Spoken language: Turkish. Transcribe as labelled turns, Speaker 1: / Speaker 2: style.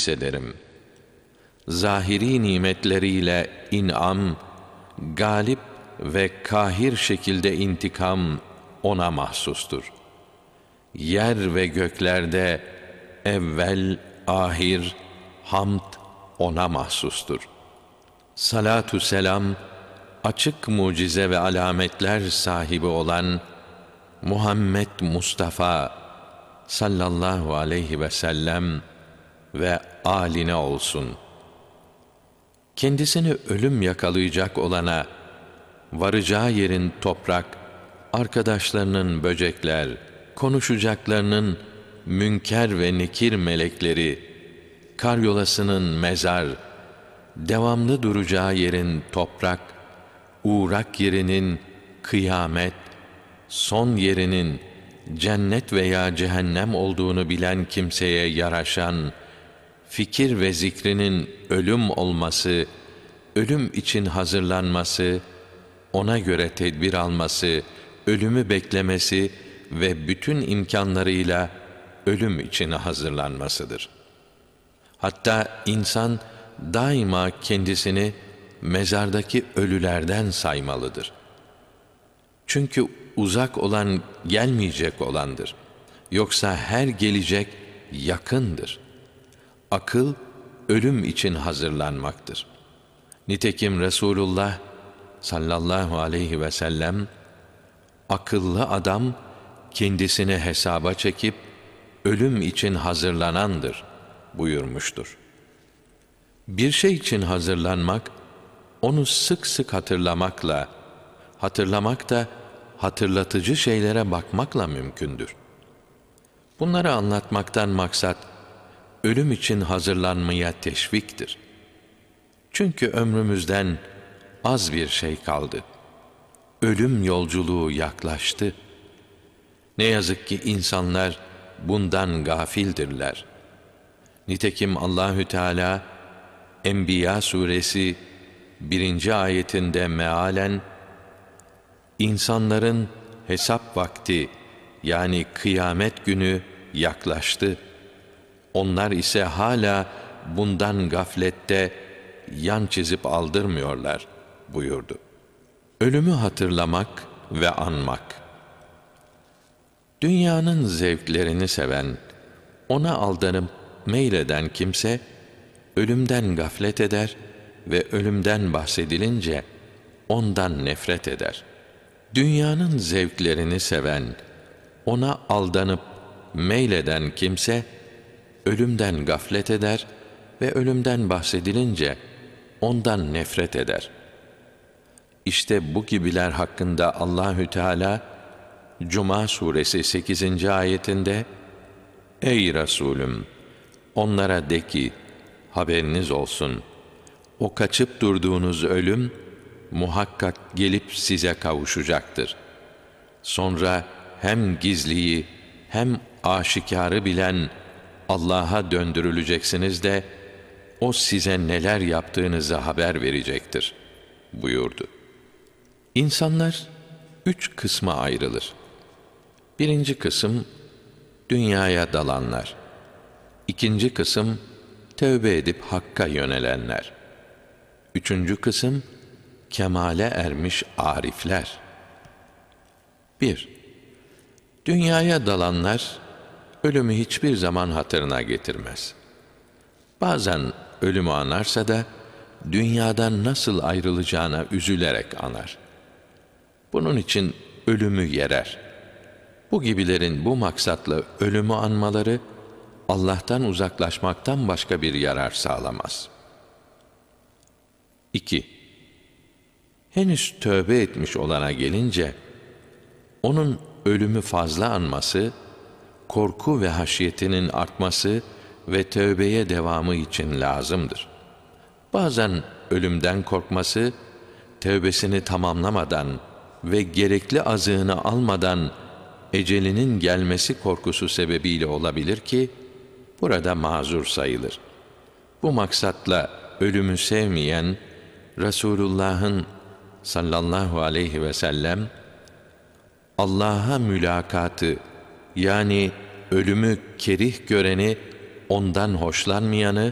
Speaker 1: hissederim. Zahiri nimetleriyle in'am, galip ve kahir şekilde intikam ona mahsustur. Yer ve göklerde evvel, ahir, hamd ona mahsustur. Salatü selam, açık mucize ve alametler sahibi olan Muhammed Mustafa sallallahu aleyhi ve sellem ve âline olsun. Kendisini ölüm yakalayacak olana, varacağı yerin toprak, arkadaşlarının böcekler, konuşacaklarının münker ve nekir melekleri, karyolasının mezar, devamlı duracağı yerin toprak, uğrak yerinin kıyamet, son yerinin cennet veya cehennem olduğunu bilen kimseye yaraşan, fikir ve zikrinin ölüm olması, ölüm için hazırlanması, ona göre tedbir alması, ölümü beklemesi ve bütün imkanlarıyla ölüm için hazırlanmasıdır. Hatta insan daima kendisini mezardaki ölülerden saymalıdır. Çünkü uzak olan gelmeyecek olandır. Yoksa her gelecek yakındır. Akıl ölüm için hazırlanmaktır. Nitekim Resulullah sallallahu aleyhi ve sellem, akıllı adam kendisini hesaba çekip ölüm için hazırlanandır buyurmuştur. Bir şey için hazırlanmak, onu sık sık hatırlamakla, hatırlamak da hatırlatıcı şeylere bakmakla mümkündür. Bunları anlatmaktan maksat, ölüm için hazırlanmaya teşviktir. Çünkü ömrümüzden az bir şey kaldı. Ölüm yolculuğu yaklaştı. Ne yazık ki insanlar bundan gafildirler. Nitekim Allahü Teala Enbiya suresi 1. ayetinde mealen, insanların hesap vakti yani kıyamet günü yaklaştı. Onlar ise hala bundan gaflette yan çizip aldırmıyorlar buyurdu. Ölümü hatırlamak ve anmak. Dünyanın zevklerini seven, ona aldanıp meyleden kimse, ölümden gaflet eder ve ölümden bahsedilince ondan nefret eder. Dünyanın zevklerini seven, ona aldanıp meyleden kimse, ölümden gaflet eder ve ölümden bahsedilince ondan nefret eder. İşte bu gibiler hakkında Allahü Teala Cuma suresi 8. ayetinde, ey Resulüm, onlara de ki, haberiniz olsun, o kaçıp durduğunuz ölüm muhakkak gelip size kavuşacaktır. Sonra hem gizliyi hem aşikarı bilen Allah'a döndürüleceksiniz de o size neler yaptığınızı haber verecektir buyurdu. İnsanlar 3 kısma ayrılır. Birinci kısım dünyaya dalanlar. İkinci kısım tövbe edip Hakk'a yönelenler. Üçüncü kısım kemale ermiş arifler. 1. Dünyaya dalanlar ölümü hiçbir zaman hatırına getirmez. Bazen ölümü anarsa da dünyadan nasıl ayrılacağına üzülerek anar. Bunun için ölümü yerer. Bu gibilerin bu maksatla ölümü anmaları Allah'tan uzaklaşmaktan başka bir yarar sağlamaz. 2. Henüz tövbe etmiş olana gelince, onun ölümü fazla anması, korku ve haşyetinin artması ve tövbeye devamı için lazımdır. Bazen ölümden korkması, tövbesini tamamlamadan ve gerekli azığını almadan ecelinin gelmesi korkusu sebebiyle olabilir ki, burada mazur sayılır. Bu maksatla ölümü sevmeyen, Resulullah'ın sallallahu aleyhi ve sellem, Allah'a mülakatı yani ölümü kerih göreni, ondan hoşlanmayanı